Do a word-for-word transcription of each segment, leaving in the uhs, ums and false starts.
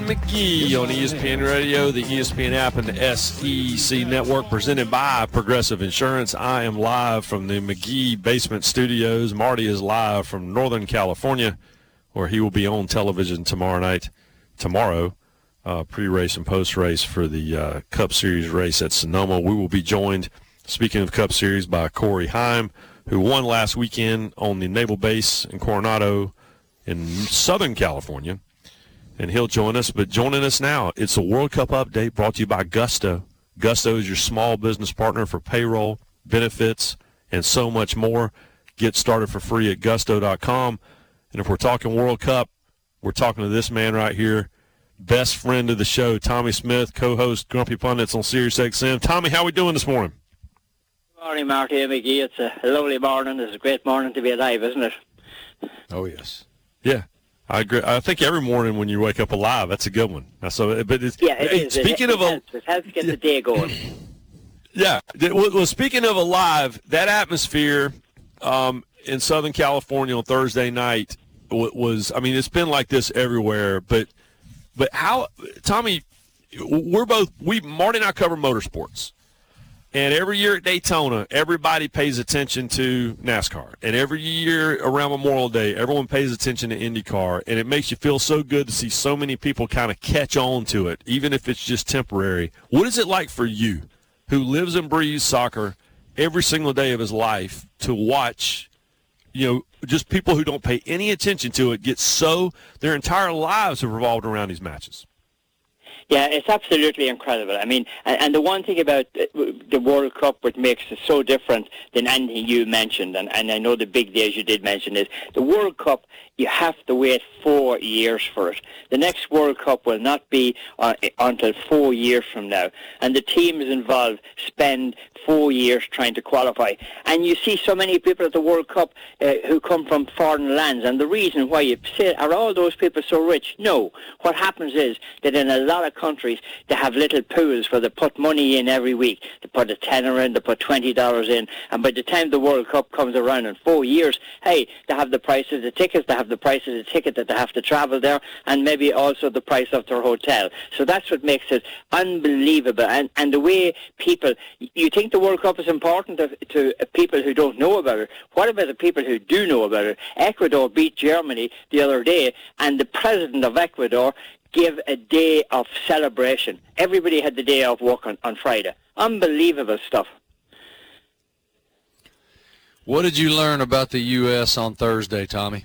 McGee on E S P N Radio, the E S P N app, and the S E C Network, presented by Progressive Insurance. I am live from the McGee Basement Studios. Marty is live from Northern California, where he will be on television tomorrow night, tomorrow, uh, pre-race and post-race for the uh, Cup Series race at Sonoma. We will be joined, speaking of Cup Series, by Corey Heim, who won last weekend on the Naval Base in Coronado in Southern California. And he'll join us. But joining us now, it's a World Cup update brought to you by Gusto. Gusto is your small business partner for payroll, benefits, and so much more. Get started for free at gusto dot com. And if we're talking World Cup, we're talking to this man right here, best friend of the show, Tommy Smith, co-host Grumpy Pundits on Sirius X M. Tommy, how are we doing this morning? Good morning, Marty McGee. It's a lovely morning. It's a great morning to be alive, isn't it? Oh, yes. Yeah. I agree. I think every morning when you wake up alive, that's a good one. So, but it's, yeah, it is. Speaking it, of it helps. It helps get the day going. Yeah. Well, well, speaking of alive, that atmosphere um, in Southern California on Thursday night was. I mean, it's been like this everywhere. But, but how, Tommy? We're both. We Marty and I cover motorsports. And every year at Daytona, everybody pays attention to NASCAR. And every year around Memorial Day, everyone pays attention to IndyCar. And it makes you feel so good to see so many people kind of catch on to it, even if it's just temporary. What is it like for you, who lives and breathes soccer every single day of his life, to watch, you know, just people who don't pay any attention to it get so – their entire lives have revolved around these matches? Yeah, it's absolutely incredible. I mean, and, and the one thing about the World Cup which makes it so different than anything you mentioned, and, and I know the big days you did mention, is the World Cup, you have to wait four years for it. The next World Cup will not be uh, until four years from now. And the teams involved spend four years trying to qualify. And you see so many people at the World Cup uh, who come from foreign lands. And the reason why you say, are all those people so rich? No. What happens is that in a lot of countries, they have little pools where they put money in every week. They put a tenner in, they put twenty dollars in. And by the time the World Cup comes around in four years, hey, they have the price of the tickets, they have the price of the ticket that they have to travel there, and maybe also the price of their hotel. So that's what makes it unbelievable. And and the way people, you think the World Cup is important to, to people who don't know about it. What about the people who do know about it? Ecuador beat Germany the other day, and the president of Ecuador gave a day of celebration. Everybody had the day off work on, on Friday. Unbelievable stuff. What did you learn about the U S on Thursday, Tommy?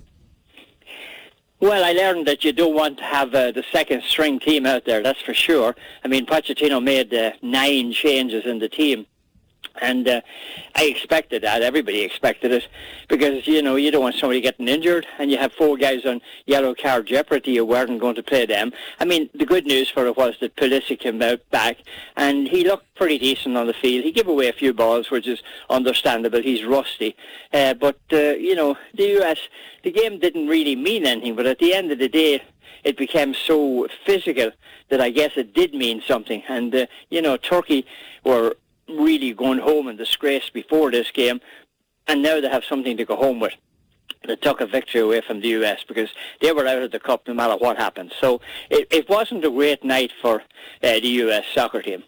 Well, I learned that you don't want to have uh, the second string team out there, that's for sure. I mean, Pochettino made uh, nine changes in the team. And uh, I expected that. Everybody expected it because, you know, you don't want somebody getting injured and you have four guys on yellow card jeopardy. You weren't going to play them. I mean, the good news for it was that Pulisic came out back and he looked pretty decent on the field. He gave away a few balls, which is understandable. He's rusty. Uh, but, uh, you know, the U S, the game didn't really mean anything. But at the end of the day, it became so physical that I guess it did mean something. And, uh, you know, Turkey were really going home in disgrace before this game, and now they have something to go home with. They took a victory away from the U S because they were out of the cup no matter what happened. So it, it wasn't a great night for uh, the U S soccer team.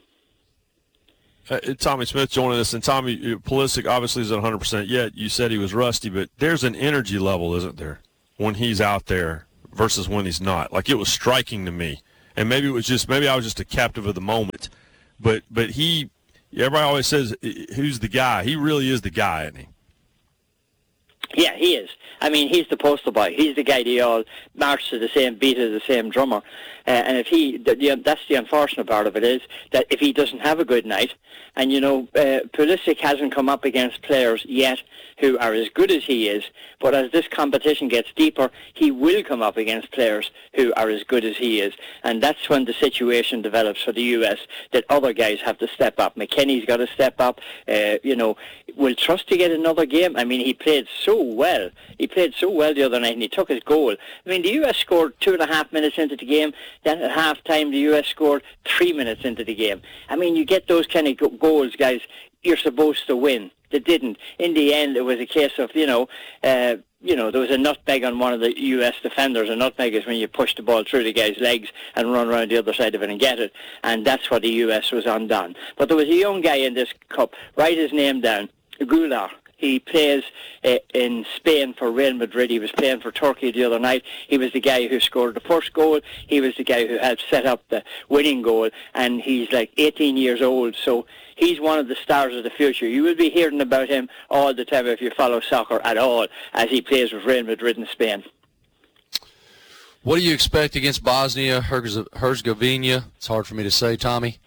Uh, Tommy Smith joining us, and Tommy, Pulisic obviously isn't one hundred percent yet. You said he was rusty, but there's an energy level, isn't there, when he's out there versus when he's not? Like, it was striking to me, and maybe it was just maybe I was just a captive of the moment, but but he. Everybody always says, who's the guy? He really is the guy, isn't he? Yeah, he is. I mean, he's the poster boy. He's the guy they all march to the same beat as the same drummer. Uh, and if he, the, the, that's the unfortunate part of it, is that if he doesn't have a good night, and, you know, uh, Pulisic hasn't come up against players yet who are as good as he is, but as this competition gets deeper, he will come up against players who are as good as he is. And that's when the situation develops for the U S, that other guys have to step up. McKennie's got to step up. Uh, you know, will Trusty get another game? I mean, he played so well. He played so well the other night, and he took his goal. I mean, the U S scored two and a half minutes into the game. Then at half-time, the U S scored three minutes into the game. I mean, you get those kind of goals, guys, you're supposed to win. They didn't. In the end, it was a case of, you know, uh, you know, there was a nutmeg on one of the U S defenders. A nutmeg is when you push the ball through the guy's legs and run around the other side of it and get it, and that's what the U S was undone. But there was a young guy in this cup, write his name down, Goulart. He plays uh, in Spain for Real Madrid. He was playing for Turkey the other night. He was the guy who scored the first goal. He was the guy who helped set up the winning goal. And he's like eighteen years old. So he's one of the stars of the future. You will be hearing about him all the time if you follow soccer at all, as he plays with Real Madrid in Spain. What do you expect against Bosnia Herzegovina? It's hard for me to say, Tommy.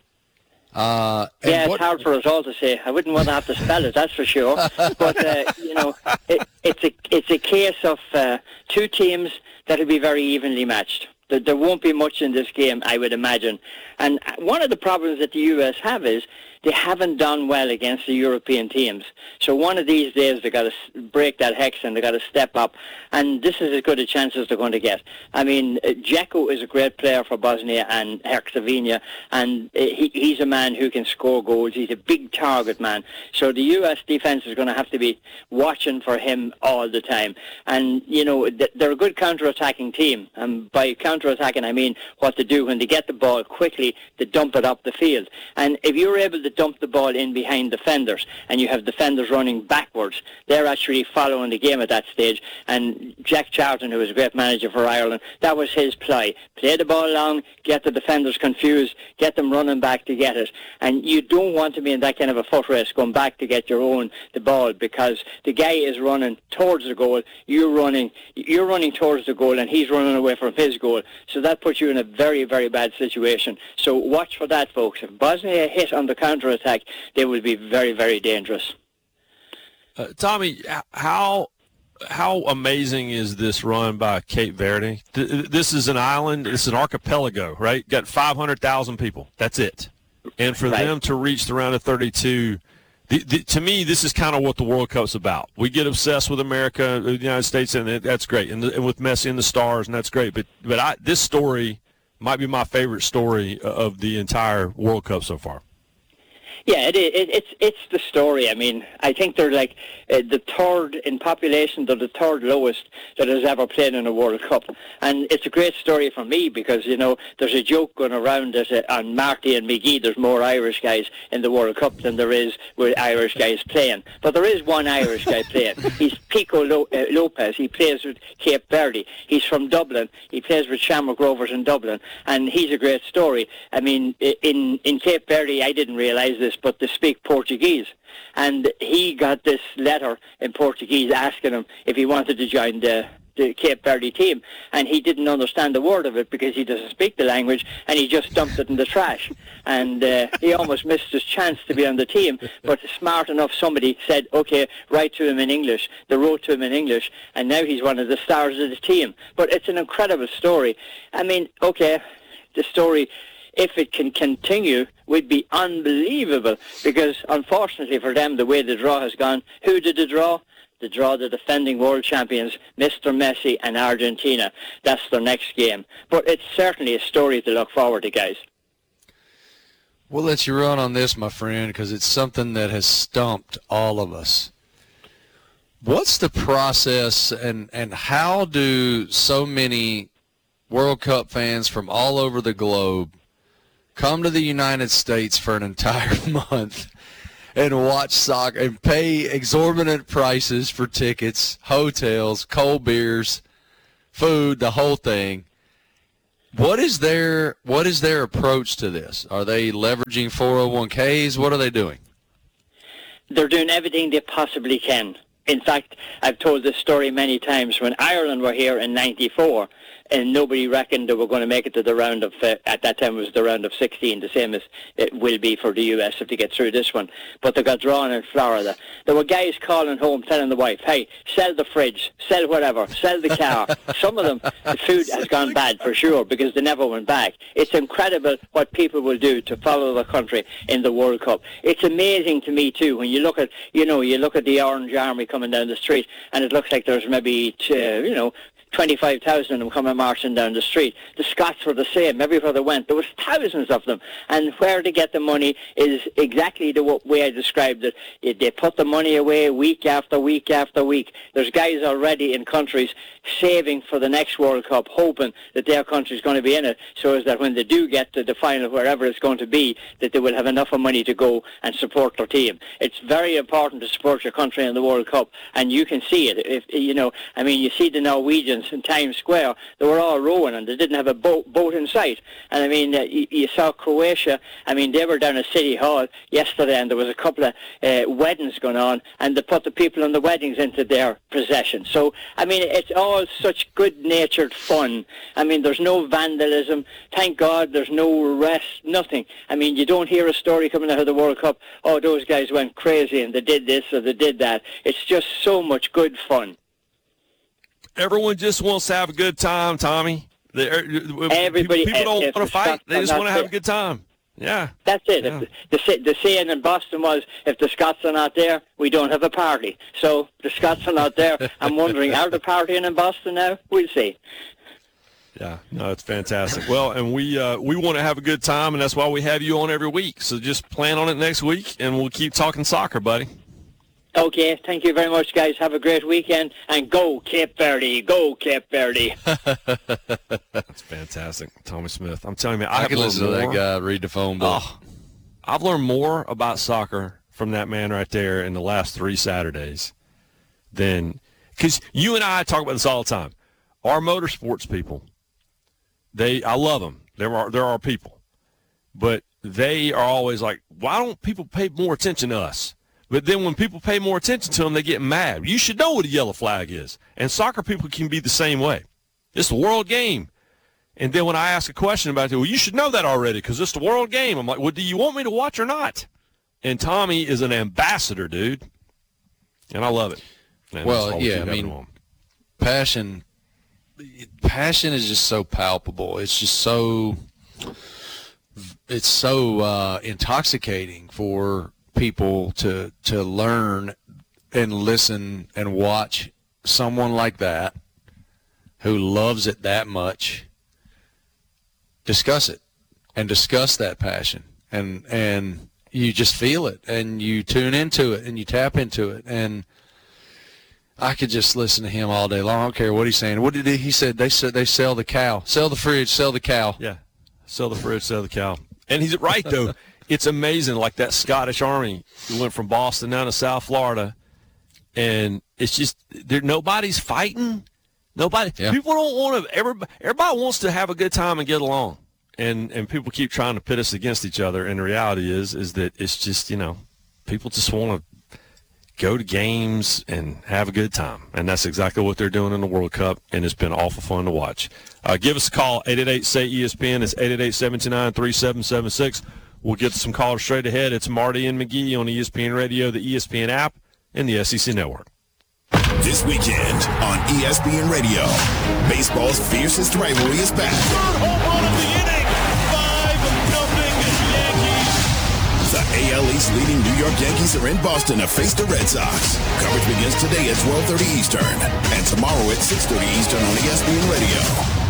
Uh, yeah, it's what, hard for us all to say. I wouldn't want to have to spell it, that's for sure. But uh, you know, it, it's a it's a case of uh, two teams that will be very evenly matched. There, there won't be much in this game, I would imagine. And one of the problems that the U S have is they haven't done well against the European teams. So one of these days they've got to break that hex and they've got to step up. And this is as good a chance as they're going to get. I mean, uh, Dzeko is a great player for Bosnia and Herzegovina, and uh, he, he's a man who can score goals. He's a big target man. So the U S defence is going to have to be watching for him all the time. And, you know, th- they're a good counter-attacking team. And by counter-attacking, I mean what to do when they get the ball quickly, to dump it up the field. And if you're able to dump the ball in behind defenders and you have defenders running backwards, they're actually following the game at that stage. And Jack Charlton, who was a great manager for Ireland, that was his ply. Play the ball long, get the defenders confused, get them running back to get it. And you don't want to be in that kind of a foot race going back to get your own the ball, because the guy is running towards the goal, you're running you're running towards the goal and he's running away from his goal. So that puts you in a very, very bad situation. So watch for that, folks. If Bosnia hit on the counter-attack, they will be very, very dangerous. Uh, Tommy, how how amazing is this run by Cape Verde? This is an island. This is an archipelago, right? Got five hundred thousand people. That's it. And for right. them to reach the round of thirty-two, the, the, to me, this is kind of what the World Cup's about. We get obsessed with America, the United States, and that's great, and, the, and with Messi and the stars, and that's great. But but I, this story might be my favorite story of the entire World Cup so far. Yeah, it, it, it's it's the story. I mean, I think they're like uh, the third in population. They're the third lowest that has ever played in a World Cup, and it's a great story for me because, you know, there's a joke going around that uh, on Marty and McGee, there's more Irish guys in the World Cup than there is with Irish guys playing. But there is one Irish guy playing. He's Pico Lo- uh, Lopez. He plays with Cape Verde. He's from Dublin. He plays with Shamrock Rovers in Dublin, and he's a great story. I mean, in in Cape Verde, I didn't realise this, but they speak Portuguese. And he got this letter in Portuguese asking him if he wanted to join the, the Cape Verde team. And he didn't understand a word of it because he doesn't speak the language, and he just dumped it in the trash. And uh, he almost missed his chance to be on the team. But smart enough, somebody said, okay, write to him in English. They wrote to him in English, and now he's one of the stars of the team. But it's an incredible story. I mean, okay, the story, if it can continue, would be unbelievable, because unfortunately for them, the way the draw has gone, who did the draw? The draw the defending world champions, Mister Messi and Argentina. That's their next game. But it's certainly a story to look forward to, guys. We'll let you run on this, my friend, because it's something that has stumped all of us. What's the process, and, and how do so many World Cup fans from all over the globe come to the United States for an entire month and watch soccer and pay exorbitant prices for tickets, hotels, cold beers, food, the whole thing? What is their what is their approach to this? Are they leveraging four oh one k's? What are they doing? They're doing everything they possibly can. In fact, I've told this story many times. When Ireland were here in ninety-four, and nobody reckoned they were going to make it to the round of, uh, at that time it was the round of sixteen, the same as it will be for the U S if they get through this one. But they got drawn in Florida. There were guys calling home telling the wife, hey, sell the fridge, sell whatever, sell the car. Some of them, the food has gone bad for sure because they never went back. It's incredible what people will do to follow the country in the World Cup. It's amazing to me too when you look at, you know, you look at the Orange Army coming down the street and it looks like there's maybe, two, you know, twenty-five thousand of them coming marching down the street. The Scots were the same. Everywhere they went, there was thousands of them. And where they get the money is exactly the way I described it. They put the money away week after week after week. There's guys already in countries saving for the next World Cup, hoping that their country's going to be in it, so as that when they do get to the final, wherever it's going to be, that they will have enough of money to go and support their team. It's very important to support your country in the World Cup, and you can see it. If you know, I mean, you see the Norwegians in Times Square, they were all rowing and they didn't have a boat, boat in sight. And I mean, uh, you, you saw Croatia, I mean, they were down at City Hall yesterday, and there was a couple of uh, weddings going on, and they put the people in the weddings into their possession. So, I mean, it's all such good-natured fun. I mean, there's no vandalism. Thank God there's no arrest, nothing. I mean, you don't hear a story coming out of the World Cup, oh, those guys went crazy and they did this or they did that. It's just so much good fun. Everyone just wants to have a good time, Tommy. Everybody, people don't if, want to fight. They just want to have it. a good time. Yeah. That's it. Yeah. If the, the, the saying in Boston was, if the Scots are not there, we don't have a party. So the Scots are not there. I'm wondering, are they partying in Boston now? We'll see. Yeah, no, it's fantastic. Well, and we uh, we want to have a good time, and that's why we have you on every week. So just plan on it next week, and we'll keep talking soccer, buddy. Okay, thank you very much, guys. Have a great weekend, and go Cape Verde. Go Cape Verde. That's fantastic. Tommy Smith. I'm telling you, man, I, I have can listen to more. that guy read the phone book. Oh, I've learned more about soccer from that man right there in the last three Saturdays than – because you and I talk about this all the time. Our motorsports people, they I love them. There are, there are people. But they are always like, why don't people pay more attention to us? But then when people pay more attention to them, they get mad. You should know what a yellow flag is. And soccer people can be the same way. It's the world game. And then when I ask a question about it, well, you should know that already because it's the world game. I'm like, well, do you want me to watch or not? And Tommy is an ambassador, dude. And I love it. And well, yeah, I mean, passion, passion is just so palpable. It's just so, it's so uh, intoxicating for people to to learn and listen and watch someone like that who loves it that much discuss it and discuss that passion, and and you just feel it and you tune into it and you tap into it. And I could just listen to him all day long. I don't care what he's saying. What did he, he said? They said they sell the cow, sell the fridge, sell the cow. Yeah, sell the fridge, sell the cow. And he's right though. It's amazing, like that Scottish Army who went from Boston down to South Florida, and it's just there. Nobody's fighting. Nobody. Yeah. People don't want to. Everybody, everybody wants to have a good time and get along, and and people keep trying to pit us against each other. And the reality is, is that it's just you know, people just want to go to games and have a good time, and that's exactly what they're doing in the World Cup. And it's been awful fun to watch. Uh, give us a call, eight eight eight, S A Y, E S P N. It's eight eight eight, seven two nine, three seven seven six. We'll get to some callers straight ahead. It's Marty and McGee on E S P N Radio, the E S P N app, and the S E C Network. This weekend on E S P N Radio, baseball's fiercest rivalry is back. Third home run of the inning. Five nothing Yankees. The A L East leading New York Yankees are in Boston to face the Red Sox. Coverage begins today at twelve thirty Eastern and tomorrow at six thirty Eastern on E S P N Radio.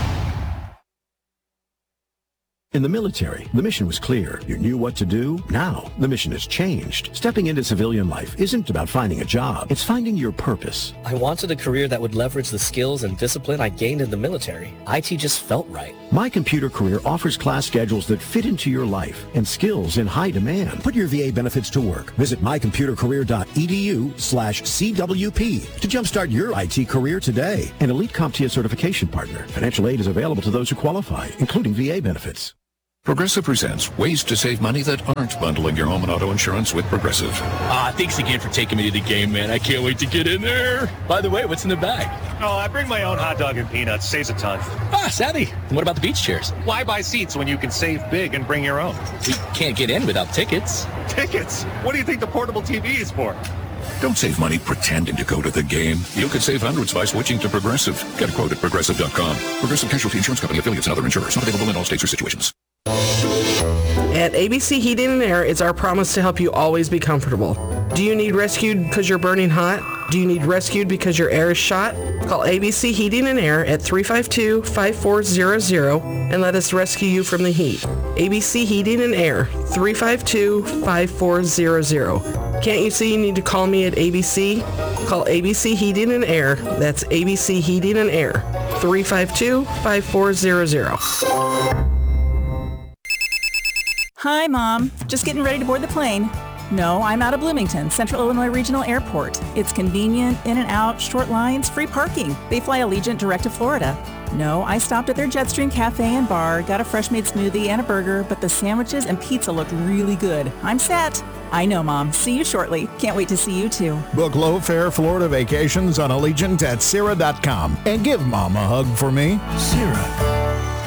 In the military, the mission was clear. You knew what to do. Now, the mission has changed. Stepping into civilian life isn't about finding a job. It's finding your purpose. I wanted a career that would leverage the skills and discipline I gained in the military. I T just felt right. My Computer Career offers class schedules that fit into your life and skills in high demand. Put your V A benefits to work. Visit mycomputercareer.edu slash CWP to jumpstart your I T career today. An elite CompTIA certification partner. Financial aid is available to those who qualify, including V A benefits. Progressive presents ways to save money that aren't bundling your home and auto insurance with Progressive. Ah, thanks again for taking me to the game, man. I can't wait to get in there. By the way, what's in the bag? Oh, I bring my own hot dog and peanuts. Saves a ton. Ah, savvy. And what about the beach chairs? Why buy seats when you can save big and bring your own? We can't get in without tickets. Tickets? What do you think the portable T V is for? Don't save money pretending to go to the game. You could save hundreds by switching to Progressive. Get a quote at progressive dot com. Progressive Casualty Insurance Company, affiliates, and other insurers. Not available in all states or situations. At A B C Heating and Air, it's our promise to help you always be comfortable. Do you need rescued because you're burning hot? Do you need rescued because your air is shot? Call A B C Heating and Air at three five two, five four zero zero and let us rescue you from the heat. A B C Heating and Air, three five two, five four zero zero. Can't you see you need to call me at A B C? Call A B C Heating and Air. That's A B C Heating and Air, three five two, five four zero zero. Hi, Mom. Just getting ready to board the plane. No, I'm out of Bloomington, Central Illinois Regional Airport. It's convenient, in and out, short lines, free parking. They fly Allegiant direct to Florida. No, I stopped at their Jetstream Cafe and Bar, got a fresh made smoothie and a burger, but the sandwiches and pizza looked really good. I'm set. I know, Mom. See you shortly. Can't wait to see you, too. Book low-fare Florida vacations on Allegiant at Cirrha dot com and give Mom a hug for me. Cirrha.